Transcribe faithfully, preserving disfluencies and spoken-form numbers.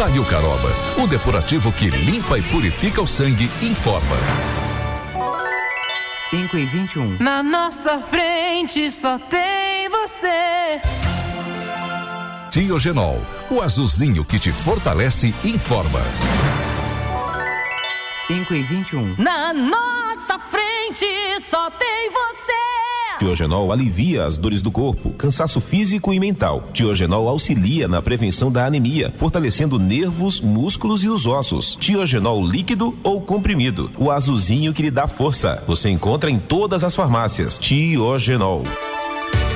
Daí o Caroba, o depurativo que limpa e purifica o sangue, informa. cinco e vinte e um. Na nossa frente só tem você. Tiogenol, o azulzinho que te fortalece, informa. cinco e vinte e um. Na nossa frente só tem você. Tiogenol alivia as dores do corpo, cansaço físico e mental. Tiogenol auxilia na prevenção da anemia, fortalecendo nervos, músculos e os ossos. Tiogenol líquido ou comprimido, o azulzinho que lhe dá força. Você encontra em todas as farmácias. Tiogenol.